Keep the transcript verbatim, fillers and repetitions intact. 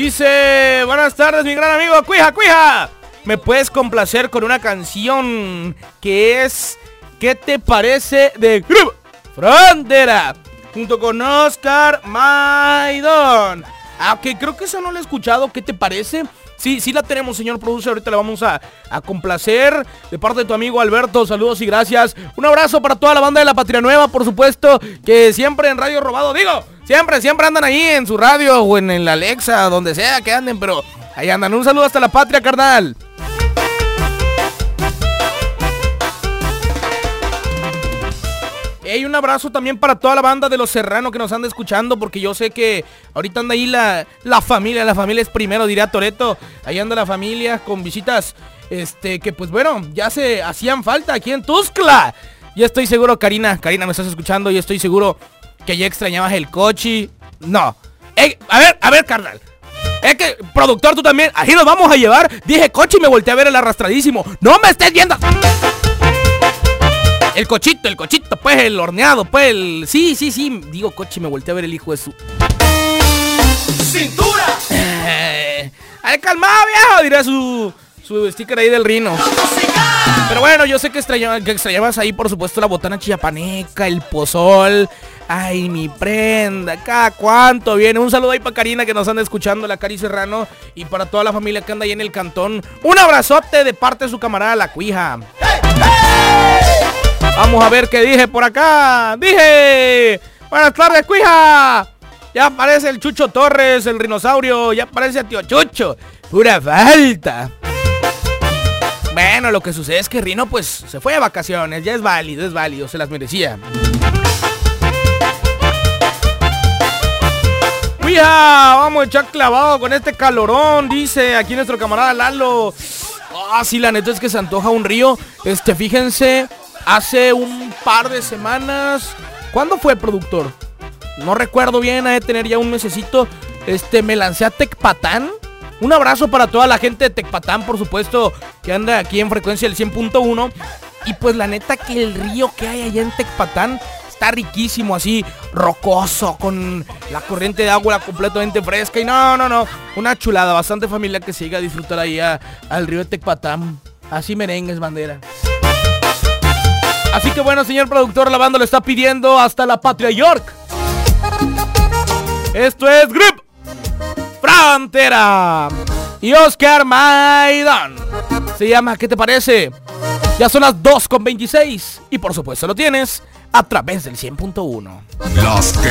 Dice, buenas tardes, mi gran amigo Cuija, Cuija. ¿Me puedes complacer con una canción que es ¿Qué te parece? De Grupo Frontera, junto con Oscar Maidón? Aunque ah, creo que eso no lo he escuchado. ¿Qué te parece? Sí, sí la tenemos, señor producer. Ahorita la vamos a, a complacer de parte de tu amigo Alberto. Saludos y gracias. Un abrazo para toda la banda de La Patria Nueva, por supuesto, que siempre en Radio Robado, digo, siempre, siempre andan ahí en su radio o en, en la Alexa, donde sea que anden, pero ahí andan. Un saludo hasta La Patria, carnal. Hey, un abrazo también para toda la banda de Los Serrano que nos anda escuchando, porque yo sé que ahorita anda ahí la, la familia, la familia es primero, diría Toretto. Ahí anda la familia con visitas, este, que pues bueno, ya se hacían falta aquí en Tuxtla. Ya estoy seguro, Karina, Karina, me estás escuchando, y estoy seguro que ya extrañabas el coche. No. Hey, a ver, a ver, carnal. Es que, productor, tú también, ahí nos vamos a llevar. Dije coche y me volteé a ver el arrastradísimo. No me estés viendo. El cochito, el cochito, pues, el horneado, pues, el... Sí, sí, sí, digo coche, me volteé a ver el hijo de su... ¡Cintura! Eh, ¡Ay, calmado, viejo! Dirá su... Su sticker ahí del Rino. Pero bueno, yo sé que, extrañaba, que extrañabas ahí, por supuesto, la botana chiapaneca, el pozol. Ay, mi prenda, cada cuánto viene. Un saludo ahí para Karina, que nos anda escuchando, la Cari Serrano. Y para toda la familia que anda ahí en el cantón. Un abrazote de parte de su camarada, la Cuija. ¡Hey, hey! Vamos a ver qué dije por acá. Dije, buenas tardes, Cuija. Ya aparece el Chucho Torres, el rinosaurio. Ya aparece el tío Chucho. Pura falta. Bueno, lo que sucede es que Rino pues se fue de vacaciones. Ya es válido, es válido, se las merecía. Cuija, vamos a echar clavado con este calorón, dice aquí nuestro camarada Lalo. Ah, sí, la neta es que se antoja un río. Este, fíjense, hace un par de semanas. ¿Cuándo fue, productor? No recuerdo bien, ha de tener ya un mesecito. Este, me lancé a Tecpatán. Un abrazo para toda la gente de Tecpatán, por supuesto, que anda aquí en frecuencia del cien punto uno. Y pues la neta que el río que hay allá en Tecpatán está riquísimo, así, rocoso, con la corriente de agua completamente fresca. Y no, no, no, una chulada, bastante familia que se llega a disfrutar ahí a, al río de Tecpatán. Así merengues, bandera. Así que bueno, señor productor, la banda lo está pidiendo hasta La Patria York. Esto es Grip Frontera y Oscar Maidón. Se llama ¿Qué te parece? Ya son las dos con veintiséis y por supuesto lo tienes a través del cien punto uno. Los que